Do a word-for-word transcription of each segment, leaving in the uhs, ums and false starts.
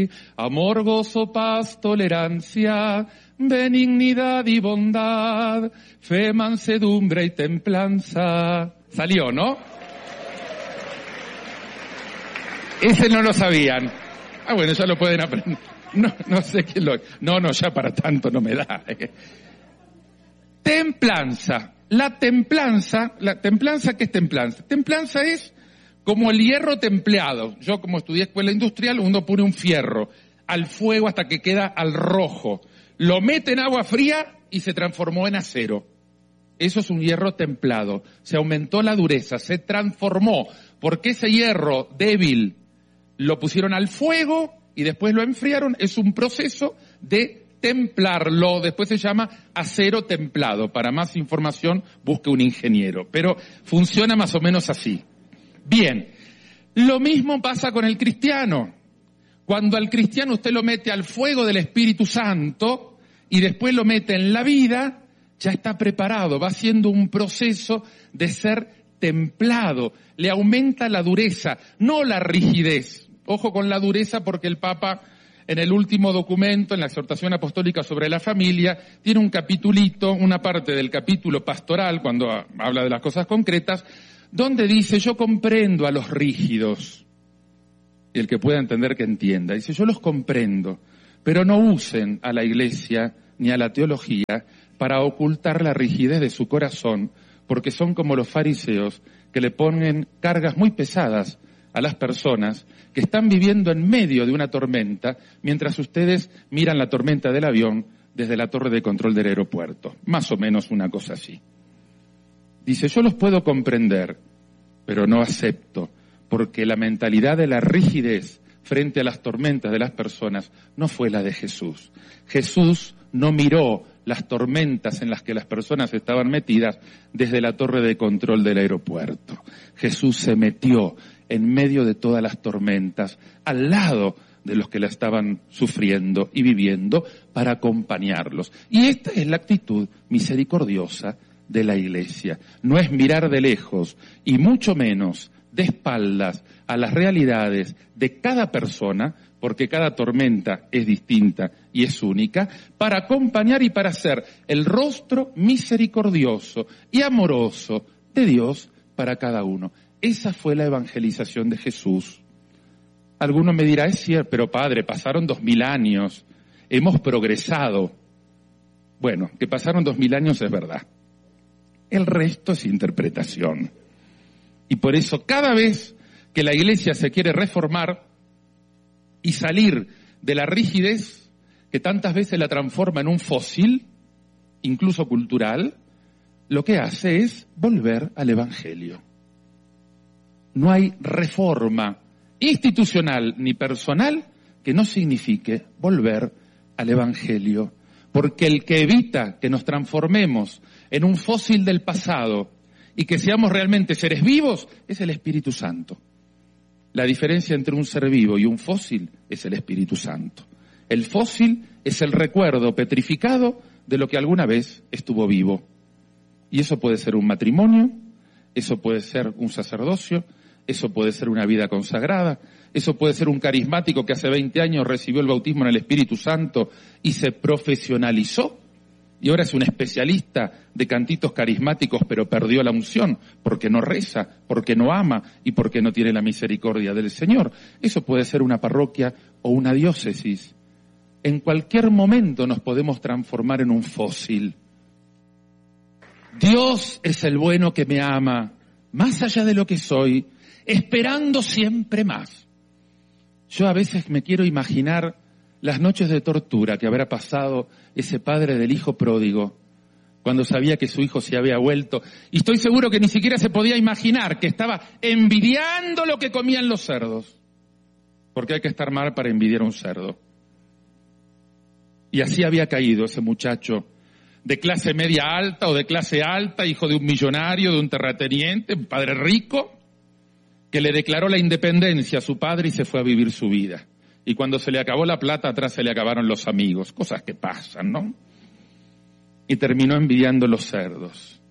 Amor, gozo, paz, tolerancia, benignidad y bondad, fe, mansedumbre y templanza. Salió, ¿no? Ese no lo sabían. Ah, bueno, ya lo pueden aprender. No, no sé qué lo... No, no, ya para tanto no me da. Templanza. La templanza, la templanza, ¿qué es templanza? Templanza es como el hierro templeado. Yo, como estudié escuela industrial, uno pone un fierro al fuego hasta que queda al rojo. Lo mete en agua fría y se transformó en acero. Eso es un hierro templado. Se aumentó la dureza, se transformó. Porque ese hierro débil lo pusieron al fuego y después lo enfriaron. Es un proceso de templarlo. Después se llama acero templado. Para más información, busque un ingeniero. Pero funciona más o menos así. Bien, lo mismo pasa con el cristiano. Cuando al cristiano usted lo mete al fuego del Espíritu Santo y después lo mete en la vida, ya está preparado, va haciendo un proceso de ser templado, le aumenta la dureza, no la rigidez. Ojo con la dureza porque el Papa en el último documento, en la exhortación apostólica sobre la familia, tiene un capitulito, una parte del capítulo pastoral, cuando habla de las cosas concretas, donde dice, yo comprendo a los rígidos, y el que pueda entender que entienda, dice, yo los comprendo, pero no usen a la Iglesia ni a la teología para ocultar la rigidez de su corazón, porque son como los fariseos que le ponen cargas muy pesadas a las personas que están viviendo en medio de una tormenta, mientras ustedes miran la tormenta del avión desde la torre de control del aeropuerto, más o menos una cosa así. Dice, yo los puedo comprender, pero no acepto, porque la mentalidad de la rigidez frente a las tormentas de las personas no fue la de Jesús. Jesús no miró las tormentas en las que las personas estaban metidas desde la torre de control del aeropuerto. Jesús se metió en medio de todas las tormentas, al lado de los que la estaban sufriendo y viviendo, para acompañarlos. Y esta es la actitud misericordiosa de la Iglesia. No es mirar de lejos y mucho menos de espaldas a las realidades de cada persona, porque cada tormenta es distinta y es única, para acompañar y para ser el rostro misericordioso y amoroso de Dios para cada uno. Esa fue la evangelización de Jesús. Alguno me dirá, es cierto, pero padre, pasaron dos mil años, hemos progresado. Bueno, que pasaron dos mil años es verdad. El resto es interpretación. Y por eso cada vez que la Iglesia se quiere reformar y salir de la rigidez que tantas veces la transforma en un fósil, incluso cultural, lo que hace es volver al Evangelio. No hay reforma institucional ni personal que no signifique volver al Evangelio. Porque el que evita que nos transformemos en un fósil del pasado y que seamos realmente seres vivos es el Espíritu Santo. La diferencia entre un ser vivo y un fósil es el Espíritu Santo. El fósil es el recuerdo petrificado de lo que alguna vez estuvo vivo. Y eso puede ser un matrimonio, eso puede ser un sacerdocio, eso puede ser una vida consagrada, eso puede ser un carismático que hace veinte años recibió el bautismo en el Espíritu Santo y se profesionalizó y ahora es un especialista de cantitos carismáticos, pero perdió la unción porque no reza, porque no ama y porque no tiene la misericordia del Señor. Eso puede ser una parroquia o una diócesis. En cualquier momento nos podemos transformar en un fósil. Dios es el bueno que me ama, más allá de lo que soy, esperando siempre más. Yo a veces me quiero imaginar las noches de tortura que habrá pasado ese padre del hijo pródigo cuando sabía que su hijo se había vuelto. Y estoy seguro que ni siquiera se podía imaginar que estaba envidiando lo que comían los cerdos. Porque hay que estar mal para envidiar a un cerdo. Y así había caído ese muchacho de clase media alta o de clase alta, hijo de un millonario, de un terrateniente, un padre rico, que le declaró la independencia a su padre y se fue a vivir su vida. Y cuando se le acabó la plata, atrás se le acabaron los amigos. Cosas que pasan, ¿no? Y terminó envidiando los cerdos.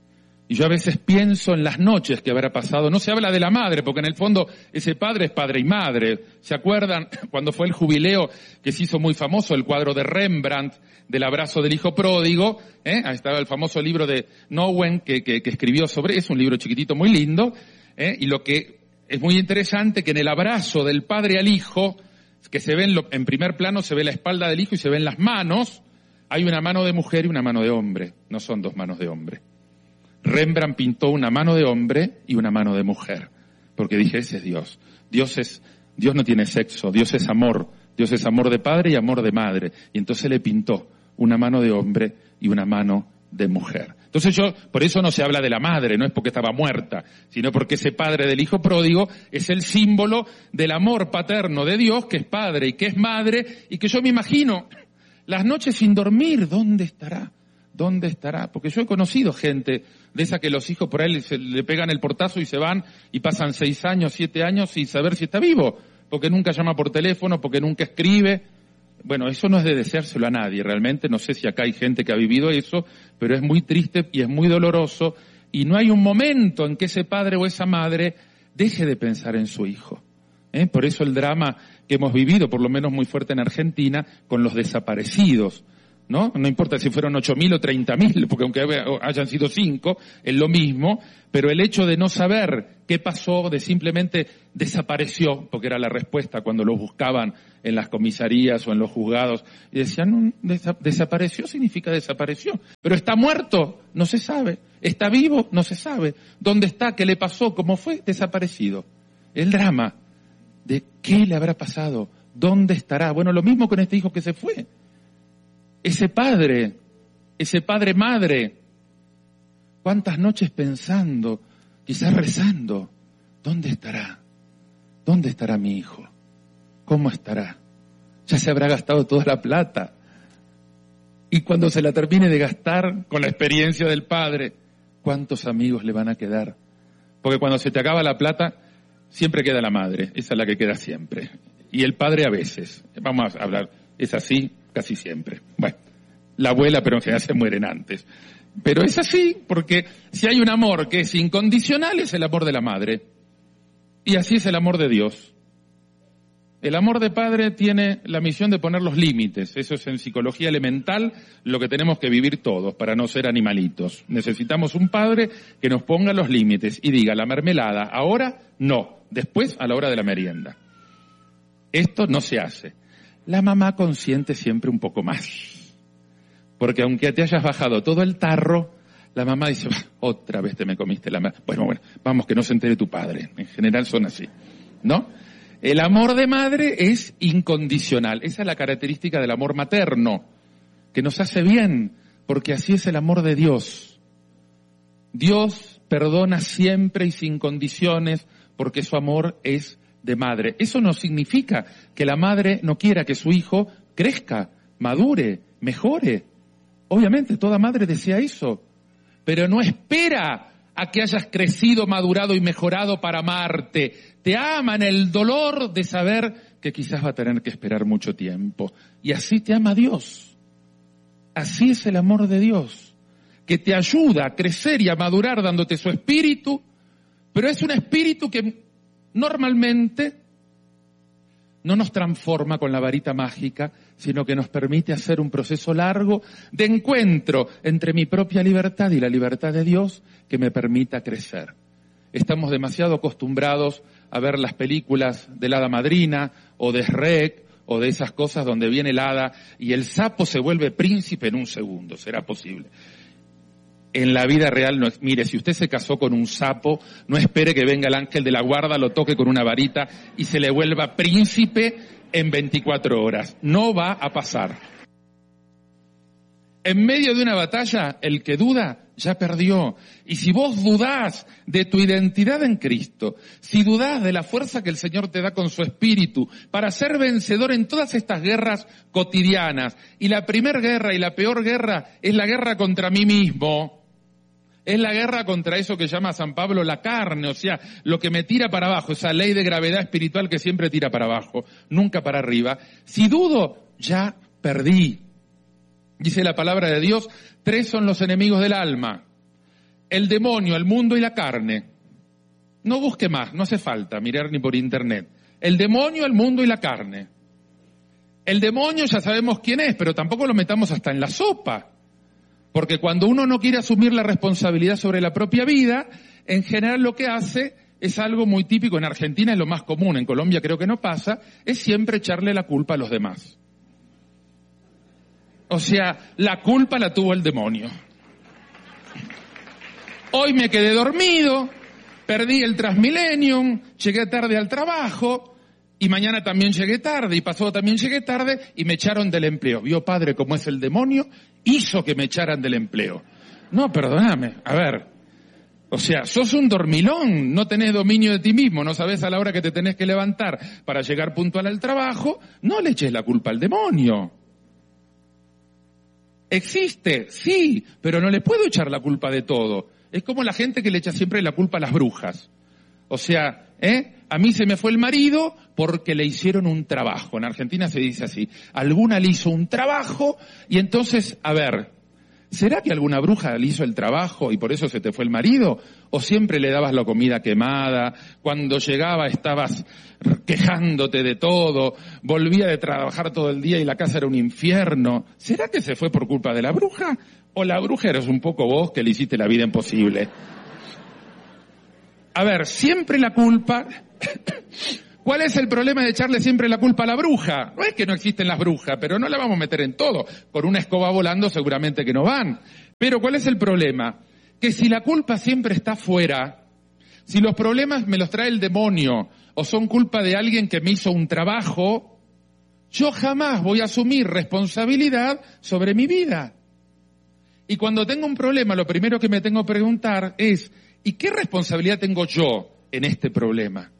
Y yo a veces pienso en las noches que habrá pasado. No se habla de la madre, porque en el fondo ese padre es padre y madre. ¿Se acuerdan cuando fue el jubileo que se hizo muy famoso, el cuadro de Rembrandt del abrazo del hijo pródigo? ¿Eh? Ahí estaba el famoso libro de Nouwen que, que, que escribió sobre eso, un libro chiquitito muy lindo. ¿Eh? Y lo que es muy interesante que en el abrazo del padre al hijo, que se ve en, lo, en primer plano, se ve la espalda del hijo y se ven las manos, hay una mano de mujer y una mano de hombre. No son dos manos de hombre. Rembrandt pintó una mano de hombre y una mano de mujer, porque dije, ese es Dios. Dios es, Dios no tiene sexo, Dios es amor, Dios es amor de padre y amor de madre. Y entonces le pintó una mano de hombre y una mano de mujer. Entonces yo, por eso no se habla de la madre, no es porque estaba muerta, sino porque ese padre del hijo pródigo es el símbolo del amor paterno de Dios, que es padre y que es madre, y que yo me imagino las noches sin dormir, ¿dónde estará? ¿Dónde estará? Porque yo he conocido gente de esa que los hijos por ahí se, le pegan el portazo y se van y pasan seis años, siete años sin saber si está vivo, porque nunca llama por teléfono, porque nunca escribe. Bueno, eso no es de deseárselo a nadie, realmente. No sé si acá hay gente que ha vivido eso, pero es muy triste y es muy doloroso, y no hay un momento en que ese padre o esa madre deje de pensar en su hijo. ¿Eh? Por eso el drama que hemos vivido, por lo menos muy fuerte en Argentina, con los desaparecidos. ¿No? No importa si fueron ocho mil o treinta mil, porque aunque hayan sido cinco, es lo mismo, pero el hecho de no saber qué pasó, de simplemente desapareció, porque era la respuesta cuando los buscaban en las comisarías o en los juzgados, y decían, no, desa- desapareció significa desapareció, pero está muerto, no se sabe, está vivo, no se sabe, dónde está, qué le pasó, cómo fue, desaparecido. El drama de qué le habrá pasado, dónde estará. Bueno, lo mismo con este hijo que se fue. Ese padre, ese padre madre, cuántas noches pensando, quizás rezando, ¿dónde estará? ¿Dónde estará mi hijo? ¿Cómo estará? Ya se habrá gastado toda la plata. Y cuando se la termine de gastar, con la experiencia del padre, ¿cuántos amigos le van a quedar? Porque cuando se te acaba la plata, siempre queda la madre, esa es la que queda siempre. Y el padre a veces, vamos a hablar, es así casi siempre. Bueno, la abuela, pero en general se mueren antes. Pero es así, porque si hay un amor que es incondicional, es el amor de la madre. Y así es el amor de Dios. El amor de padre tiene la misión de poner los límites. Eso es en psicología elemental lo que tenemos que vivir todos para no ser animalitos. Necesitamos un padre que nos ponga los límites y diga, la mermelada, ahora no, después a la hora de la merienda. Esto no se hace. La mamá consiente siempre un poco más. Porque aunque te hayas bajado todo el tarro, la mamá dice, otra vez te me comiste la mermelada. Bueno, bueno, vamos, que no se entere tu padre. En general son así, ¿no? El amor de madre es incondicional. Esa es la característica del amor materno, que nos hace bien, porque así es el amor de Dios. Dios perdona siempre y sin condiciones, porque su amor es de madre. Eso no significa que la madre no quiera que su hijo crezca, madure, mejore. Obviamente toda madre desea eso, pero no espera a que hayas crecido, madurado y mejorado para amarte. Te ama en el dolor de saber que quizás va a tener que esperar mucho tiempo. Y así te ama Dios. Así es el amor de Dios, que te ayuda a crecer y a madurar dándote su espíritu, pero es un espíritu que normalmente no nos transforma con la varita mágica, sino que nos permite hacer un proceso largo de encuentro entre mi propia libertad y la libertad de Dios que me permita crecer. Estamos demasiado acostumbrados a ver las películas de la hada madrina o de Shrek o de esas cosas donde viene el hada y el sapo se vuelve príncipe en un segundo. ¿Será posible? En la vida real, no es, mire, si usted se casó con un sapo, no espere que venga el ángel de la guarda, lo toque con una varita y se le vuelva príncipe en veinticuatro horas. No va a pasar. En medio de una batalla, el que duda ya perdió. Y si vos dudás de tu identidad en Cristo, si dudás de la fuerza que el Señor te da con su espíritu para ser vencedor en todas estas guerras cotidianas, y la primer guerra y la peor guerra es la guerra contra mí mismo, es la guerra contra eso que llama San Pablo la carne, o sea, lo que me tira para abajo, esa ley de gravedad espiritual que siempre tira para abajo, nunca para arriba. Si dudo, ya perdí. Dice la palabra de Dios, tres son los enemigos del alma: el demonio, el mundo y la carne. No busque más, no hace falta mirar ni por internet. El demonio, el mundo y la carne. El demonio ya sabemos quién es, pero tampoco lo metamos hasta en la sopa. Porque cuando uno no quiere asumir la responsabilidad sobre la propia vida, en general lo que hace es algo muy típico. En Argentina es lo más común, en Colombia creo que no pasa, es siempre echarle la culpa a los demás. O sea, la culpa la tuvo el demonio. Hoy me quedé dormido, perdí el Transmillennium, llegué tarde al trabajo, y mañana también llegué tarde, y pasado también llegué tarde, y me echaron del empleo. ¿Vio, padre, cómo es el demonio? Hizo que me echaran del empleo. No, perdóname, a ver. O sea, sos un dormilón, no tenés dominio de ti mismo, no sabés a la hora que te tenés que levantar para llegar puntual al trabajo, no le eches la culpa al demonio. ¿Existe? Sí, pero no le puedo echar la culpa de todo. Es como la gente que le echa siempre la culpa a las brujas. O sea, ¿eh? A mí se me fue el marido porque le hicieron un trabajo. En Argentina se dice así. Alguna le hizo un trabajo y entonces, a ver, ¿será que alguna bruja le hizo el trabajo y por eso se te fue el marido? ¿O siempre le dabas la comida quemada? Cuando llegaba estabas quejándote de todo, volvía de trabajar todo el día y la casa era un infierno. ¿Será que se fue por culpa de la bruja? ¿O la bruja eres un poco vos que le hiciste la vida imposible? A ver, siempre la culpa... ¿Cuál es el problema de echarle siempre la culpa a la bruja? No es que no existen las brujas, pero no la vamos a meter en todo. Con una escoba volando seguramente que no van. Pero ¿cuál es el problema? Que si la culpa siempre está fuera, si los problemas me los trae el demonio o son culpa de alguien que me hizo un trabajo, yo jamás voy a asumir responsabilidad sobre mi vida. Y cuando tengo un problema, lo primero que me tengo que preguntar es, ¿y qué responsabilidad tengo yo en este problema?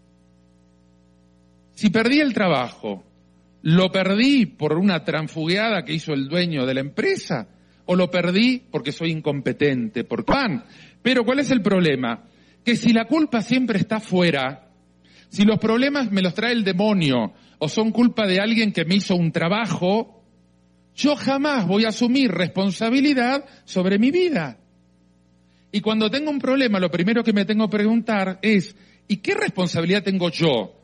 Si perdí el trabajo, ¿lo perdí por una transfugueada que hizo el dueño de la empresa? ¿O lo perdí porque soy incompetente, por pan? Pero ¿cuál es el problema? Que si la culpa siempre está fuera, si los problemas me los trae el demonio o son culpa de alguien que me hizo un trabajo, yo jamás voy a asumir responsabilidad sobre mi vida. Y cuando tengo un problema, lo primero que me tengo que preguntar es, ¿y qué responsabilidad tengo yo